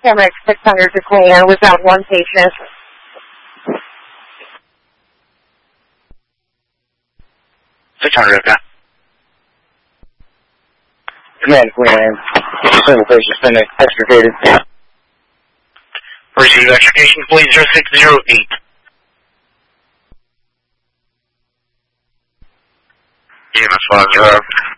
Emirates 600 to clear without one patient. Okay. Command Queen, single patient been extricated. Receive extrication, please, 0608. EMS 50.